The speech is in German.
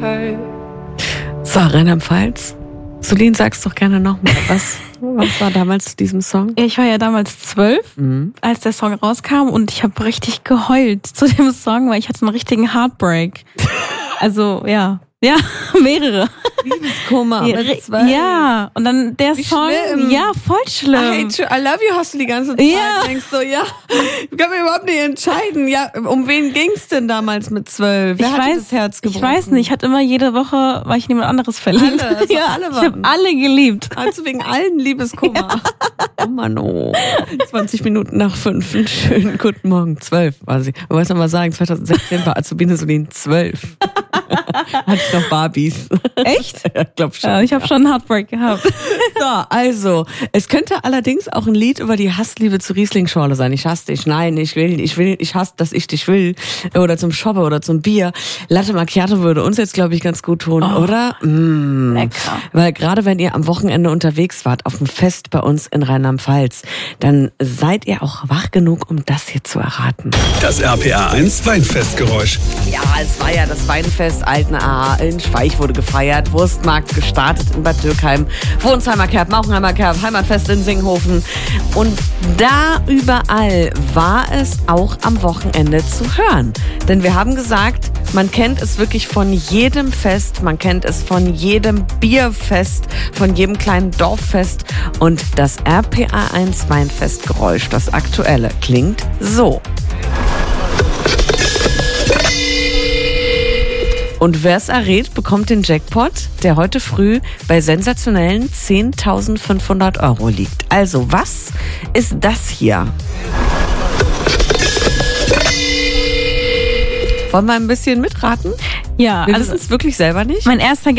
So, Rheinland-Pfalz. Solin, sag's doch gerne nochmal. Was war damals zu diesem Song? Ich war ja damals 12, als der Song rauskam und ich habe richtig geheult zu dem Song, weil ich hatte einen richtigen Heartbreak. Also, ja, mehrere. Liebeskummer mit 12. Ja, und dann der Song, schlimm. Ja, voll schlimm. I love you hast du die ganze Zeit. Ja. Denkst so, ich kann mir überhaupt nicht entscheiden. Ja, um wen ging's denn damals mit 12? Wer hat das Herz gebrochen? Ich weiß nicht, ich hatte immer jede Woche, war ich in jemand anderes verliebt. Alle, also alle ich habe alle geliebt. Also wegen allen Liebeskummer. Ja. Oh Mann, 20 Minuten nach 5. Einen schönen guten Morgen. 12 war sie. Man muss noch mal sagen, 2016 war Azubine Solin 12. Hatte ich noch Barbies. Echt? Ja, glaub schon. Ja, ich habe schon einen Heartbreak gehabt. So, also, es könnte allerdings auch ein Lied über die Hassliebe zu Riesling-Schorle sein. Ich hasse dich, nein, ich hasse, dass ich dich will. Oder zum Shoppe oder zum Bier. Latte Macchiato würde uns jetzt, glaube ich, ganz gut tun, oder? Lecker. Weil gerade wenn ihr am Wochenende unterwegs wart, auf dem Fest bei uns in Rheinland-Pfalz, dann seid ihr auch wach genug, um das hier zu erraten. Das RPA 1 Weinfestgeräusch. Ja, es war ja das Weinfest Altenaar in Schweich wurde gefeiert, Wurstmarkt gestartet in Bad Dürkheim, Wohnsheimer Kerb, Mauchenheimer Kerb, Heimatfest in Singhofen. Und da überall war es auch am Wochenende zu hören. Denn wir haben gesagt, man kennt es wirklich von jedem Fest, man kennt es von jedem Bierfest, von jedem kleinen Dorffest. Und das RPA 1 Weinfestgeräusch, das aktuelle, klingt so. Und wer es errät, bekommt den Jackpot, der heute früh bei sensationellen 10.500 € liegt. Also, was ist das hier? Wollen wir ein bisschen mitraten? Ja, Wir wissen es wirklich selber nicht. Mein erster